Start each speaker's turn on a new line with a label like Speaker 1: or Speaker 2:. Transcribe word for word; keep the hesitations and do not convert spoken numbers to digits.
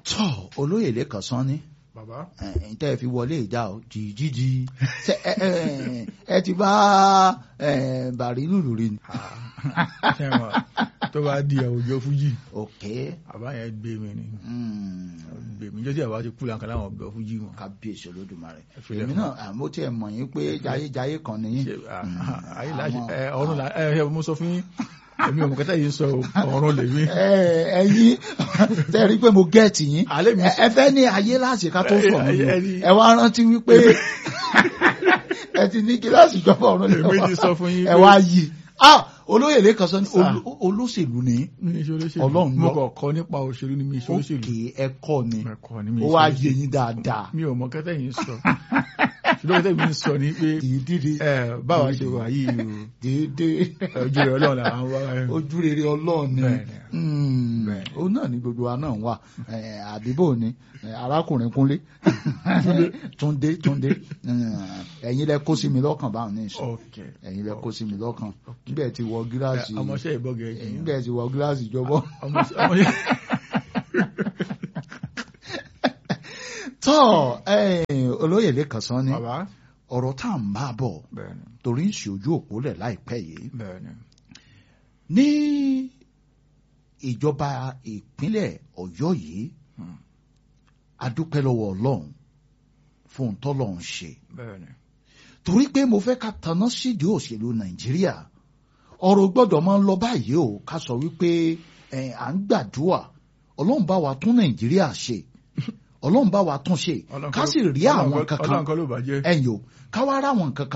Speaker 1: tọ́ olóyè lẹ́kàn sán ní
Speaker 2: bàbá
Speaker 1: tẹ́ ẹ fi wọlé ìjà ò jìjìjì ẹ ti bá bàrí lùlù rí ni.
Speaker 2: tó bá di àwùjọ fújì
Speaker 1: ok
Speaker 2: àbá yẹn gbé mi ni gbé mi jọ́sí àbá ti kú làǹkà láwọn ọ̀gbẹ́ fújì mọ̀.
Speaker 1: kábíyèsí olódùmarè èmi náà mo tiẹ̀ mọ̀ yín pé jayéjayé kan nìyí.
Speaker 2: ayé láṣẹ ọ̀run là ẹ mo sọ fún yín èmi ò mọ̀ kẹ́tẹ́ yìí sọ ọ̀run lèmi.
Speaker 1: ẹ̀yin tẹ́ rí pé mo gẹ̀ẹ́tì yín ẹ fẹ́ ní ayé láti ká tó sọ̀rọ̀ mi ẹ wá rántí wípé ẹ ti ní kíláàsì ìjọba ọ̀run lèmi ẹ wá yí olóyè lẹ́kàn sọ ní olóṣèlú ni ọlọ́run
Speaker 2: mo kọ̀ kọ́ nípa òṣèlú ni mi ṣe olóṣèlú.
Speaker 1: òkè ẹ̀kọ́ ni ó wá yé yín dáadáa.
Speaker 2: mi ò mọ̀ kẹ́tẹ́ yìí sọ ṣùgbọ́n kẹ́tẹ́ mi ń sọ ni pé báwa ṣe wà yìí o
Speaker 1: déédé
Speaker 2: ojú rere ọlọ́run làwọn wá.
Speaker 1: ojú rere ọlọ́run ni òun náà ni gbogbo wa náà wà àbíbò ni arákùnrin kúnlé túndé túndé ẹ̀yin lẹ kó sí mi lọ́kàn báwọn ní ìsọ ẹ̀yin lẹ kó sí mi lọ́kàn níbẹ̀ ti wọ gíláàsì
Speaker 2: ọmọọṣẹ́ ìbọ̀gẹ̀ ẹ̀jẹ̀
Speaker 1: níbẹ̀ ti wọ gíláàsì ìjọba. tọ́ olóyè lẹ́kàn sán ni ọ̀rọ̀ tá à ń bá bọ̀ torí ń ṣe ojú òpó lẹ̀ láìpẹ́ yìí ní ìjọba ìpínlẹ̀ Ọ̀yọ́ yìí a dúpẹ́ lọ́wọ́ Ọlọ́run fún tọ́lọ́run ṣe torí pé mo fẹ́ ká tanná sídìí òṣèlú Nàìjíríà ọ̀rọ̀ gbọ́dọ̀ máa ń lọ báyìí o ká sọ wípé à ń gbàdúrà Ọlọ́run bá wa tún Nàìjíríà ṣe Ọlọ́run bá wa tún ṣe ká sì rí àwọn kankan ẹ̀yìn o ká wá ráwọn kankan.